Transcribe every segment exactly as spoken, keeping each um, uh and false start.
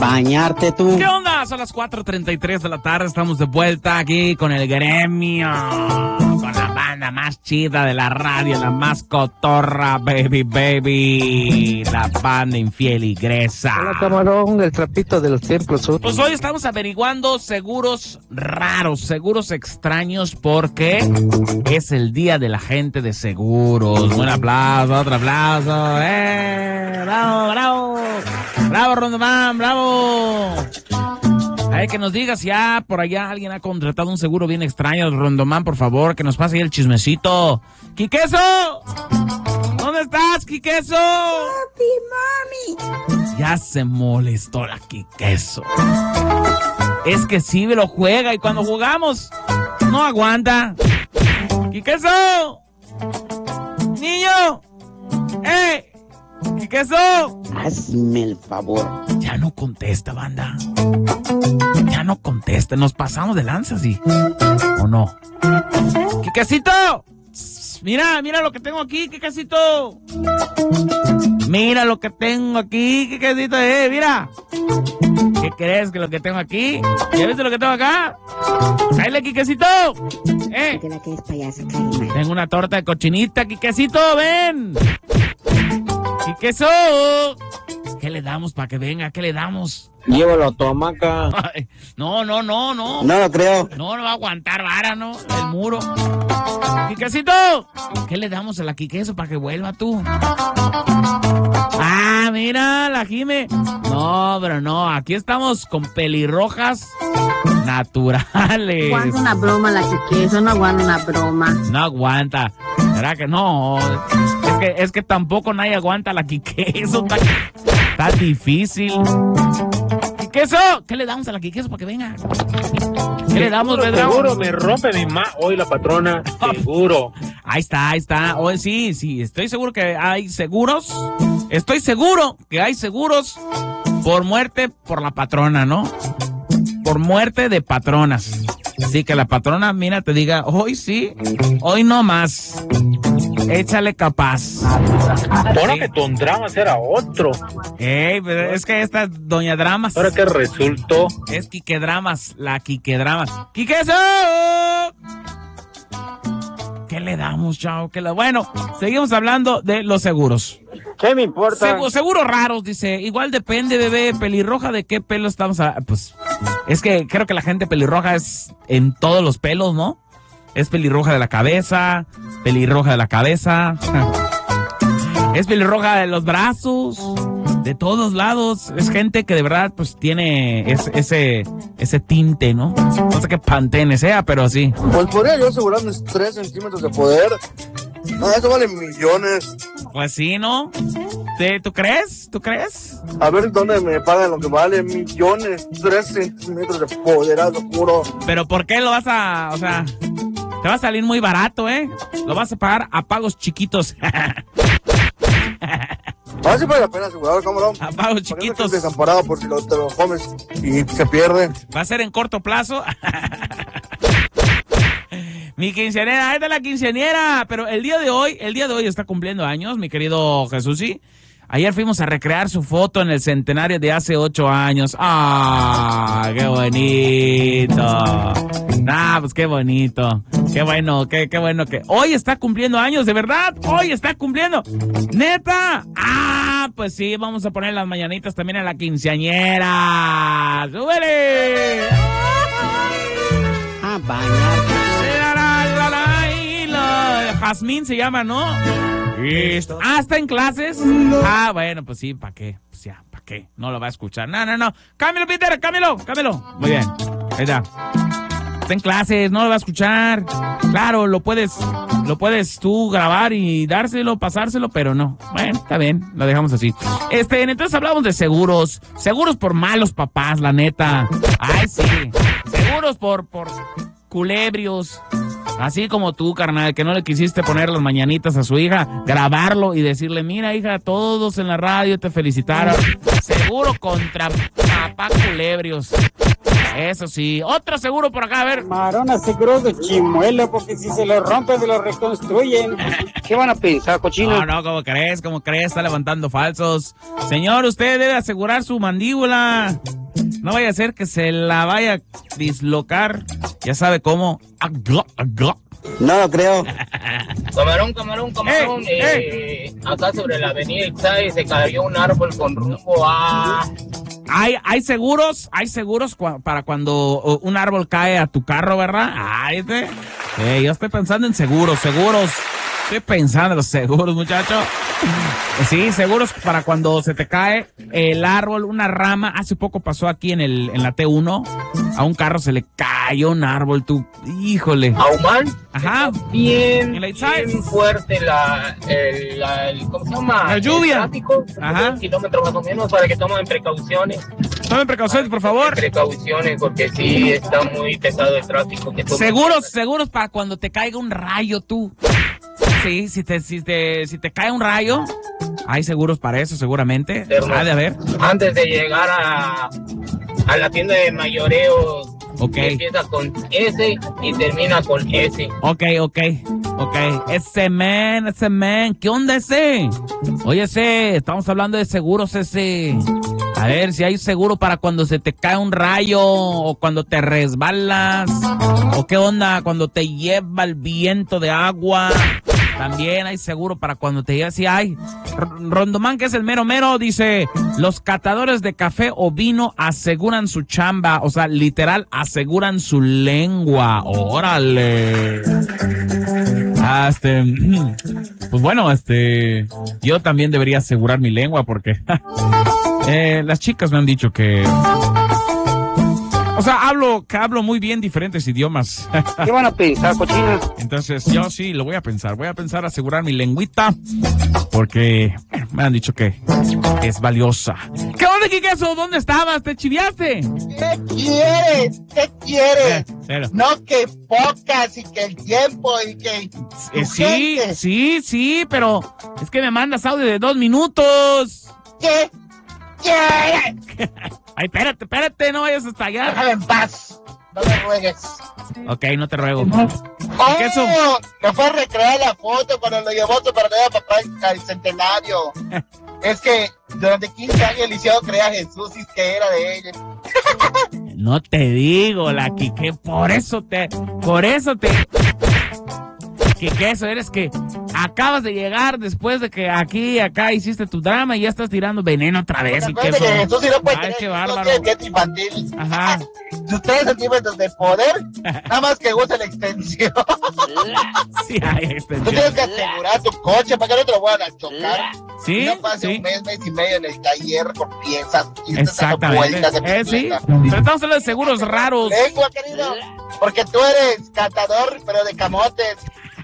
bañarte tú. ¿Qué onda? Son las cuatro treinta y tres de la tarde, estamos de vuelta aquí con el gremio, con la banda más chida de la radio, la más cotorra, baby, baby, la banda infiel y gresa. Hola, camarón, el trapito de los templos sur. Pues hoy estamos averiguando seguros raros, seguros extraños, porque es el día de la gente de seguros. Buen aplauso, otro aplauso, eh, bravo, bravo, bravo, Rondomán, bravo. Hay que nos digas si ya por allá alguien ha contratado un seguro bien extraño. Rondomán, por favor, que nos pase ahí el chismecito. ¡Quiqueso! ¿Dónde estás, Quiqueso? Papi, mami. Ya se molestó la Quiqueso. Es que sí me lo juega y cuando jugamos no aguanta. ¡Quiqueso! ¡Niño! ¡Eh! ¡Quiqueso! Hazme el favor. Ya no contesta, banda. Ya no contesta. Nos pasamos de lanza, ¿sí? ¿O no? ¡Quiquecito! Mira, mira lo que tengo aquí, Quiquecito. Mira lo que tengo aquí, Quiquecito. Eh, mira. ¿Qué crees que lo que tengo aquí? ¿Ya viste lo que tengo acá? ¡Cállale, Quiquecito! ¡Eh! De la que es payasa, cállate. Tengo una torta de cochinita, Quiquecito, ven. Quiqueso. ¿Qué le damos para que venga? ¿Qué le damos? Llévalo a tu hamaca. Ay, no, no, no, no. No lo creo. No, no va a aguantar vara, ¿no? El muro. Quiquecito. ¿Qué le damos a la Quiqueso para que vuelva tú? Ah, mira, la Jime. No, pero no, aquí estamos con pelirrojas naturales. Aguanta una broma la Quiqueso, no aguanta una broma. No aguanta. ¿Verdad que no? Es que, es que tampoco nadie aguanta la Quiqueso. Está, está difícil. ¡Quiqueso! ¿Qué le damos a la Quiqueso para que venga? ¿Qué le damos, Pedro? Seguro me rompe mi ma... Hoy la patrona, seguro. Ahí está, ahí está. Hoy sí, sí, estoy seguro que hay seguros. Estoy seguro que hay seguros por muerte por la patrona, ¿no? Por muerte de patronas. Sí, que la patrona, mira, te diga, hoy sí, hoy no más. Échale capaz. Ahora Sí. que Don Dramas era otro. Ey, pero es que esta es Doña Dramas. Ahora que resultó. Es Quique Dramas, la Quique Dramas. ¡Quiqueso! ¿Qué le damos, chao? ¿Qué le... Bueno, seguimos hablando de los seguros. ¿Qué me importa? Segu- seguros raros, dice. Igual depende, bebé. Pelirroja, ¿de qué pelo estamos? A... Pues es que creo que la gente pelirroja es en todos los pelos, ¿no? Es pelirroja de la cabeza, pelirroja de la cabeza. Es pelirroja de los brazos, de todos lados. Es gente que de verdad pues tiene ese, ese, ese tinte, ¿no? No sé qué pantene sea, pero sí. Pues podría yo asegurar mis tres centímetros de poder. No, eso vale millones. Pues sí, ¿no? ¿Te- ¿Tú crees? ¿Tú crees? A ver dónde me pagan lo que vale millones. Tres centímetros de poder, lo juro. Pero ¿por qué lo vas a...? O sea, te va a salir muy barato, ¿eh? Lo vas a pagar a pagos chiquitos. Ah, sí vale la pena asegurar, camarón. A pagos Para que no chiquitos. estés desamparado por si lo, te lo comes y se pierde. Va a ser en corto plazo. Mi quinceañera, esta es la quinceañera. Pero el día de hoy, el día de hoy está cumpliendo años, mi querido Jesús, ¿sí? Ayer fuimos a recrear su foto en el centenario de hace ocho años. ¡Ah, qué bonito! Ah, pues qué bonito. Qué bueno, qué, qué bueno que... Hoy está cumpliendo años, de verdad. Hoy está cumpliendo. ¡Neta! Ah, pues sí, vamos a poner las mañanitas también a la quinceañera. ¡Súbele! A bañarte. Jazmín se llama, ¿no? Listo. Ah, ¿está en clases? Ah, bueno, pues sí, ¿para qué? Pues ya, ¿para qué? No lo va a escuchar. No, no, no. Cámbialo, Peter, cámbialo, cámbialo. Muy bien. Ahí está. Está en clases, no lo va a escuchar. Claro, lo puedes, lo puedes tú grabar y dárselo, pasárselo, pero no. Bueno, está bien, lo dejamos así. Este, entonces hablamos de seguros. Seguros por malos papás, la neta. Ay, sí. Seguros por, por culebrios. Así como tú, carnal, que no le quisiste poner las mañanitas a su hija, grabarlo y decirle, mira, hija, todos en la radio te felicitaron. Seguro contra papá culebrios. Eso sí. Otro seguro por acá, a ver. Marona seguro de chimuelo, porque si se lo rompen, se lo reconstruyen. ¿Qué van a pensar, cochino? No, no, ¿cómo crees? ¿Cómo crees? Está levantando falsos. Señor, usted debe asegurar su mandíbula. No vaya a ser que se la vaya a dislocar. Ya sabe cómo. Agua, agua. No lo creo. Camarón, camarón, camarón. Eh, eh, eh. Acá sobre la avenida Ixay se cayó un árbol con rumbo a... Hay, hay seguros, hay seguros cua- para cuando un árbol cae a tu carro, ¿verdad? Ay, este. Eh, yo estoy pensando en seguros, seguros. Estoy pensando en los seguros, muchacho. Sí, seguros para cuando se te cae el árbol, una rama. Hace poco pasó aquí en el en la T uno. A un carro se le cayó un árbol, tú. Híjole. Ahumán. Ajá. Bien, ¿En la Ixay? bien fuerte la, el, la, el, ¿cómo se llama? La lluvia. El tráfico. Ajá. Un kilómetro más o menos para que tomen precauciones. Tomen precauciones, por favor. Precauciones porque sí está muy pesado el tráfico. Que tomen- Seguros, seguros para cuando te caiga un rayo, tú. Sí, si te, si te, si te cae un rayo, hay seguros para eso, seguramente. Ha de haber. Antes de llegar a, a la tienda de mayoreo, Ok. empieza con S y termina con S. Ok, ok, ok. Ese men, ese men. ¿Qué onda ese? Oye, ese, estamos hablando de seguros, ese. A ver, si hay seguro para cuando se te cae un rayo o cuando te resbalas. O qué onda cuando te lleva el viento de agua. También hay seguro para cuando te lleva. Sí hay. R- Rondomán, que es el mero mero, dice, los catadores de café o vino aseguran su chamba. O sea, literal, aseguran su lengua. Órale. Ah, este, pues bueno, este, yo también debería asegurar mi lengua porque eh, las chicas me han dicho que, o sea, hablo, que hablo muy bien diferentes idiomas. ¿Qué van a pensar, cochina? Entonces, yo sí lo voy a pensar, voy a pensar asegurar mi lengüita porque bueno, me han dicho que es valiosa. ¿Qué onda, Quiqueso? ¿Dónde estabas? ¿Te chiviaste? ¿Qué quieres? ¿Qué quieres? Eh, pero- No que pocas y que el tiempo y que... Eh, tu sí, gente. sí, sí, pero es que me mandas audio de dos minutos. ¿Qué quieres? Ay, espérate, espérate, no vayas a estallar. Déjame en paz. No me ruegues. Ok, no te ruego. ¡Oh! ¿Qué eso? Me fue a recrear la foto cuando lo llevó tu verdadero papá al centenario. Es que durante quince años le hicieron creer a Jesús y que era de ella. No te digo, la Quique, por eso te, por eso te... Quique, eso eres que acabas de llegar después de que aquí, acá hiciste tu drama y ya estás tirando veneno otra vez. Y que Acuérdate que Jesús sí no puede Ay, tener qué hijos, bárbaro. tiene dieta infantil. Ajá. Sus tres centímetros de poder, nada más que usa la extensión. Sí, hay Tú extensión. tienes que asegurar tu coche para que no te lo vayan a chocar. Sí, Y no pase sí. un mes, mes y medio en el taller con piezas y estés dando Exactamente. vueltas de Eh, sí. bicicleta. Pero estamos hablando de seguros raros. Lengua, querido. Porque tú eres catador, pero de camotes.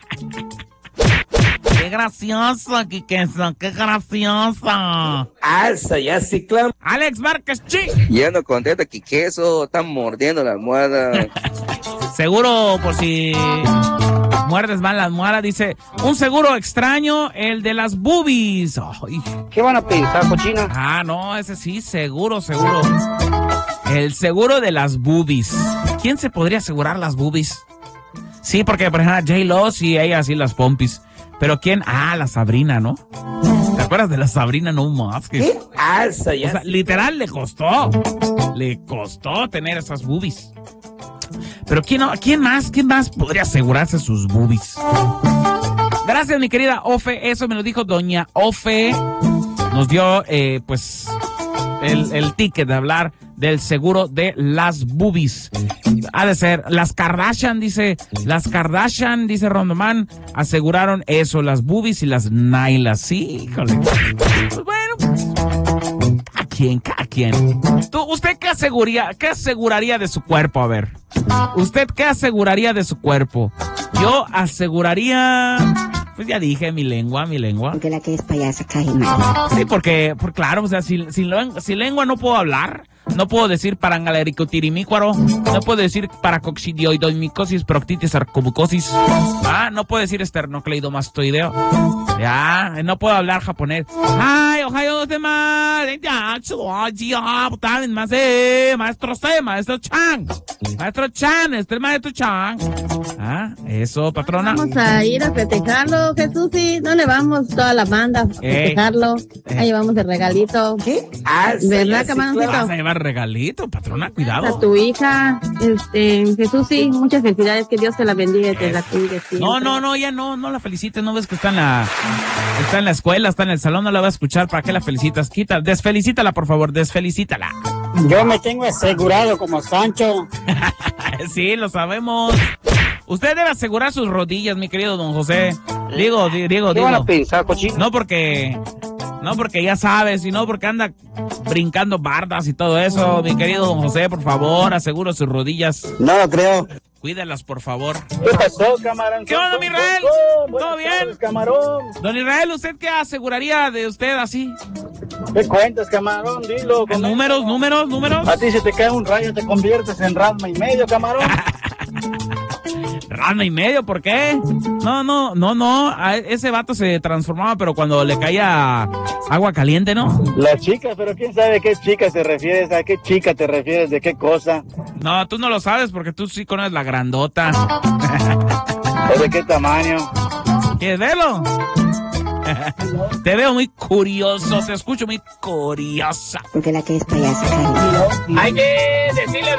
Qué gracioso, Quique, qué gracioso. Alza, ya sí, claro. Alex Márquez, chi. Ya no contenta que queso, están mordiendo la almohada. Seguro por si muerdes mal la almohada, dice, un seguro extraño, el de las boobies. Ay. ¿Qué van a pensar, cochina? Ah, no, ese sí, seguro, seguro. El seguro de las boobies. ¿Quién se podría asegurar las boobies? Sí, porque por ejemplo J-Lo, sí, ella sí las pompis. Pero ¿quién? Ah, la Sabrina, ¿no? ¿Te acuerdas de la Sabrina No Más? Que, ¿Qué? Alza, ya o sea, sí. literal le costó. Le costó tener esas boobies. Pero ¿quién, no- ¿quién más? ¿Quién más podría asegurarse sus boobies? Gracias, mi querida Ofe. Eso me lo dijo doña Ofe. Nos dio, eh, pues, el, el ticket de hablar del seguro de las boobies. Ha de ser, las Kardashian, dice, las Kardashian, dice Rondomán, aseguraron eso, las boobies y las nailas. Sí, híjole. Pues bueno, pues, ¿a quién? ¿A quién? ¿Tú, ¿Usted qué aseguraría, qué aseguraría de su cuerpo? A ver, ¿usted qué aseguraría de su cuerpo? Yo aseguraría, pues ya dije, mi lengua, mi lengua. Porque la que es payasa cae mal. Sí, porque, porque claro, o sea, si, si, lo- si lengua no puedo hablar, no puedo decir parangalericotirimícuaro, no puedo decir paracoccidioidomicosis, proctitis, arcobucosis, ah, no puedo decir esternocleidomastoideo. Ya, no puedo hablar japonés. Ay, ohayo gozaimasu. Maestro C, maestro Chan. Maestro Chan, este es el maestro Chan. Ah, eso, patrona. Vamos a ir a festejarlo, Jesús, y ¿dónde vamos? Toda la banda a festejarlo. Ey. Ahí llevamos el regalito. ¿Qué? Ah, ¿Verdad, sí, camaroncito? Vas a llevar regalito, patrona, A cuidado. tu hija, este, Jesús, sí, muchas felicidades, que Dios te la bendiga y te la cuide siempre. No, no, no, ya no, no la felicites, no ves que está en la, está en la escuela, está en el salón, no la va a escuchar, ¿para qué la felicitas? Quita, desfelicítala, por favor, desfelicítala. Yo me tengo asegurado como Sancho. Sí, lo sabemos. Usted debe asegurar sus rodillas, mi querido don José. Digo, di- digo, ¿Qué van a digo. pensar, cochino? No porque, no porque ya sabes, sino porque anda brincando bardas y todo eso, mi querido don José, por favor, aseguro sus rodillas. No lo creo. Cuídalas, por favor. ¿Qué pasó, camarón? ¿Qué onda, mi Israel? ¿Todo bien? Camarón. Don Israel, ¿usted qué aseguraría de usted así? ¿Qué cuentas, camarón? Dilo. ¿En números, números, números? A ti si te cae un rayo te conviertes en rasma y medio, camarón. Rana y medio, ¿por qué? No, no, no, no. A ese vato se transformaba, pero cuando le caía agua caliente, ¿no? La chica, pero quién sabe a qué chica te refieres, a qué chica te refieres, de qué cosa, No, tú no lo sabes porque tú sí conoces la grandota. o de qué tamaño. ¿Quieres verlo? Te veo muy curioso, te escucho muy curiosa. Porque la que es payasa, cariño. Hay que decirle